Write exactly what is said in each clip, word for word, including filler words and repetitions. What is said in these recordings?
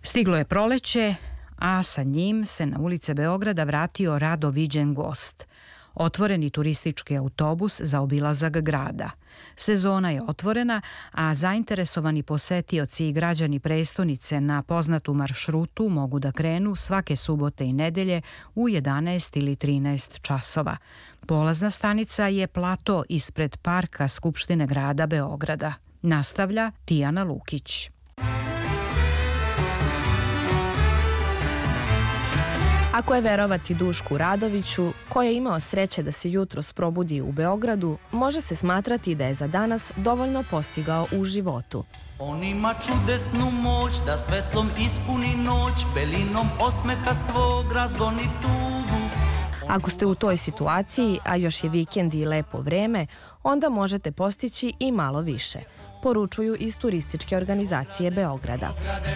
Stiglo je proleće, a sa njim se na ulice Beograda vratio rado viđen gost. Otvoreni turistički autobus za obilazak grada. Sezona je otvorena, a zainteresovani posetioci i građani prestonice na poznatu maršrutu mogu da krenu svake subote i nedelje u jedanaest ili trinaest časova. Polazna stanica je plato ispred parka Skupštine grada Beograda. Nastavlja Tijana Lukić. Ako je verovati Dušku Radoviću, koji je imao sreće da se jutros probudi u Beogradu, može se smatrati da je za danas dovoljno postigao u životu. On ima čudesnu moć da svetlom ispuni noć, belinom osmeha svog razgoni tugu. Ako ste u toj situaciji, a još je vikend i lepo vreme, onda možete postići i malo više, poručuju iz turističke organizacije Beograda.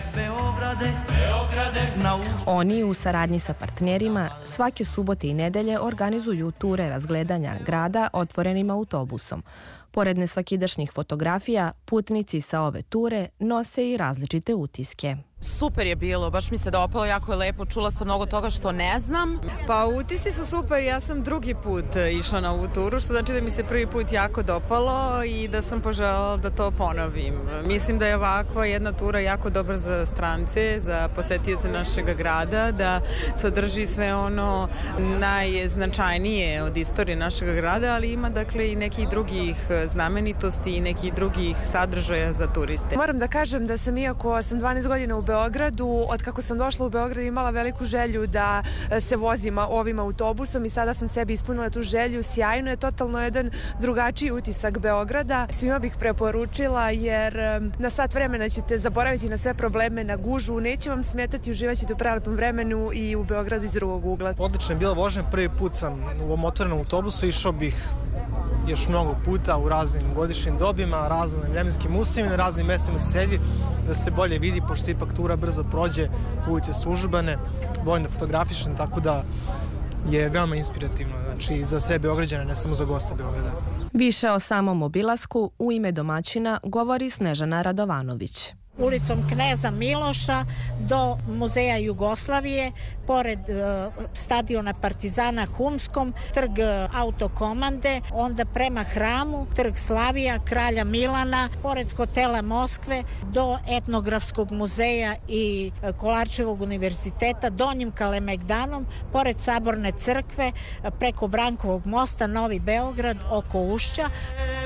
Oni u saradnji sa partnerima svake subote i nedelje organizuju ture razgledanja grada otvorenim autobusom. Pored nesvakidašnjih fotografija, putnici sa ove ture nose i različite utiske. Super je bilo, baš mi se dopalo, jako je lepo, čula sam mnogo toga što ne znam. Pa utisci su super, ja sam drugi put išla na ovu turu, što znači da mi se prvi put jako dopalo i da sam poželjela da to ponovim. Mislim da je ovakva jedna tura jako dobra za strance, za posetioce našeg grada, da sadrži sve ono najznačajnije od istorije našeg grada, ali ima dakle i nekih drugih znamenitosti i nekih drugih sadržaja za turiste. Moram da kažem da sam, iako sam dvanaest godina u Beogradu, od kako sam došla u Beograd imala veliku želju da se vozim ovim autobusom i sada sam sebi ispunila tu želju. Sjajno je, totalno jedan drugačiji utisak Beograda. Svima bih preporučila jer na sat vremena ćete zaboraviti na sve probleme, na gužvu, neće vam smetati, uživaćete u prelepom vremenu i u Beogradu iz drugog ugla. Odlično je bila vožnja, prvi put sam u ovom otvorenom autobusu, išao bih još mnogo puta u raznim godišnjim dobima, raznim vremenskim uslovima, na raznim mestima se sedi, da se bolje vidi, pošto ipak tura brzo prođe, ulice su užbane, volim da fotografišem, tako da je veoma inspirativno, znači za sve Beograđane, ne samo za goste Beograda. Više o samom obilasku u ime domaćina govori Snežana Radovanović. Ulicom Kneza Miloša do Muzeja Jugoslavije, pored uh, stadiona Partizana Humskom, trg uh, Autokomande, onda prema hramu, trg Slavija, Kralja Milana, pored hotela Moskve, do Etnografskog muzeja i uh, Kolarčevog univerziteta, Donjim Kalemegdanom, pored Saborne crkve, uh, preko Brankovog mosta, Novi Beograd, oko Ušća.